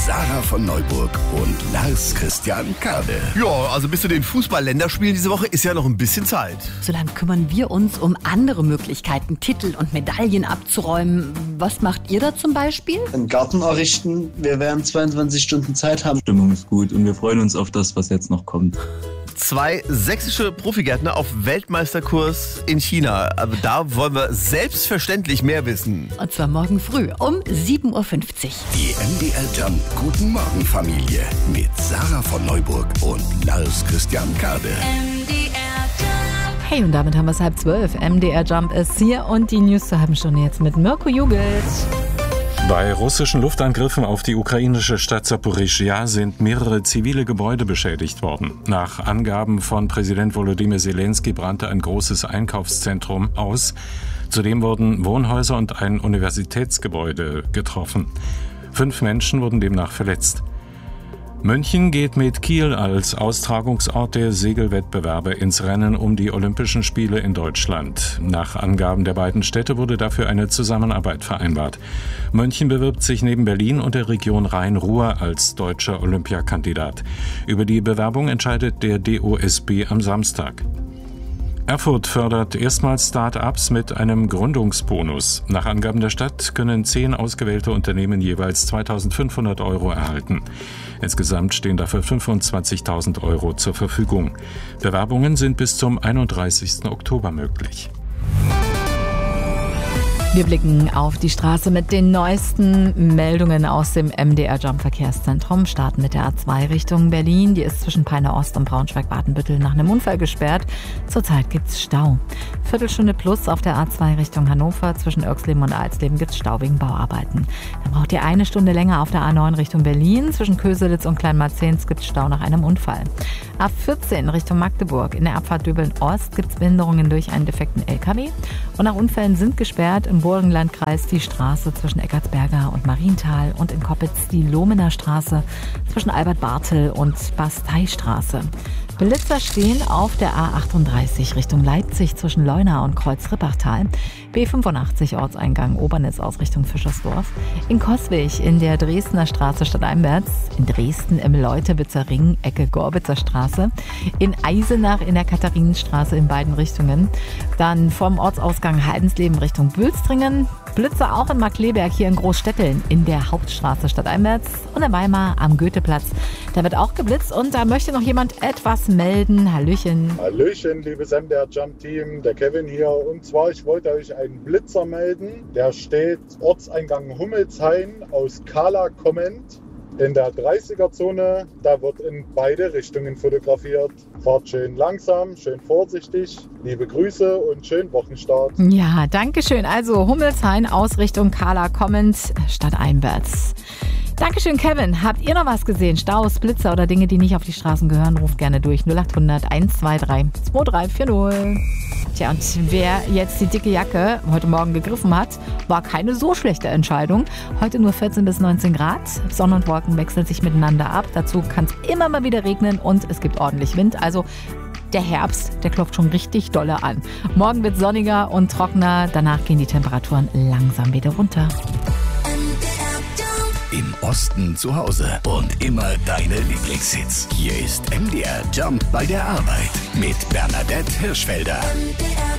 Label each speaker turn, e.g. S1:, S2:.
S1: Sarah von Neuburg und Lars Christian Kade.
S2: Ja, also bis zu den Fußball-Länderspielen diese Woche ist ja noch ein bisschen Zeit.
S3: Solange kümmern wir uns um andere Möglichkeiten, Titel und Medaillen abzuräumen. Was macht ihr da zum Beispiel?
S4: Einen Garten errichten. Wir werden 22 Stunden Zeit haben.
S5: Stimmung ist gut und wir freuen uns auf das, was jetzt noch kommt.
S2: 2 sächsische Profigärtner auf Weltmeisterkurs in China. Aber da wollen wir selbstverständlich mehr wissen.
S3: Und zwar morgen früh um 7.50 Uhr.
S1: Die MDR Jump Guten Morgen Familie mit Sarah von Neuburg und Lars Christian Kade.
S6: Hey, und damit haben wir es 11:30. MDR Jump ist hier und die News zur halben Stunde jetzt mit Mirko Jugelt.
S7: Bei russischen Luftangriffen auf die ukrainische Stadt Saporischschja sind mehrere zivile Gebäude beschädigt worden. Nach Angaben von Präsident Volodymyr Zelensky brannte ein großes Einkaufszentrum aus. Zudem wurden Wohnhäuser und ein Universitätsgebäude getroffen. 5 Menschen wurden demnach verletzt. München geht mit Kiel als Austragungsort der Segelwettbewerbe ins Rennen um die Olympischen Spiele in Deutschland. Nach Angaben der beiden Städte wurde dafür eine Zusammenarbeit vereinbart. München bewirbt sich neben Berlin und der Region Rhein-Ruhr als deutscher Olympiakandidat. Über die Bewerbung entscheidet der DOSB am Samstag. Erfurt fördert erstmals Start-ups mit einem Gründungsbonus. Nach Angaben der Stadt können 10 ausgewählte Unternehmen jeweils 2.500 € erhalten. Insgesamt stehen dafür 25.000 € zur Verfügung. Bewerbungen sind bis zum 31. Oktober möglich.
S6: Wir blicken auf die Straße mit den neuesten Meldungen aus dem MDR Jump Verkehrszentrum. Starten mit der A2 Richtung Berlin. Die ist zwischen Peine Ost und Braunschweig-Badenbüttel nach einem Unfall gesperrt. Zurzeit gibt's Stau. Viertelstunde plus auf der A2 Richtung Hannover. Zwischen Irxleben und Alsleben gibt's Stau wegen Bauarbeiten. Dann braucht ihr 1 Stunde länger auf der A9 Richtung Berlin. Zwischen Köselitz und Kleinmarzens gibt's Stau nach einem Unfall. A14 Richtung Magdeburg. In der Abfahrt Döbeln Ost gibt's Behinderungen durch einen defekten LKW. Und nach Unfällen sind gesperrt im Burgenlandkreis die Straße zwischen Eckartsberger und Marienthal und in Koppitz die Lohmener Straße zwischen Albert-Bartel und Basteistraße. Blitzer stehen auf der A38 Richtung Leipzig zwischen Leuna und Kreuz-Rippachtal, B85 Ortseingang Obernitz aus Richtung Fischersdorf, in Coswig in der Dresdner Straße stadteinwärts, in Dresden im Leutewitzer Ring Ecke Gorbitzer Straße, in Eisenach in der Katharinenstraße in beiden Richtungen, dann vom Ortsausgang Haldensleben Richtung Bülstringen, Blitzer auch in Markkleeberg hier in Großstetteln in der Hauptstraße stadteinwärts und in Weimar am Goetheplatz. Da wird auch geblitzt und da möchte noch jemand etwas melden. Hallöchen.
S8: Hallöchen, liebes MDR Jump Team, der Kevin hier. Und zwar, ich wollte euch einen Blitzer melden. Der steht Ortseingang Hummelshain aus Kala kommend. In der 30er-Zone, da wird in beide Richtungen fotografiert. Fahrt schön langsam, schön vorsichtig. Liebe Grüße und schönen Wochenstart.
S6: Ja, danke schön. Also Hummelshain aus Richtung Kala kommend, stadteinwärts. Dankeschön, Kevin. Habt ihr noch was gesehen? Staus, Blitzer oder Dinge, die nicht auf die Straßen gehören? Ruft gerne durch 0800 123 2340. Tja, und wer jetzt die dicke Jacke heute Morgen gegriffen hat, war keine so schlechte Entscheidung. Heute nur 14 bis 19 Grad. Sonne und Wolken wechseln sich miteinander ab. Dazu kann es immer mal wieder regnen und es gibt ordentlich Wind. Also der Herbst, der klopft schon richtig dolle an. Morgen wird sonniger und trockener. Danach gehen die Temperaturen langsam wieder runter.
S1: Im Osten zu Hause und immer deine Lieblingshits. Hier ist MDR Jump bei der Arbeit mit Bernadette Hirschfelder.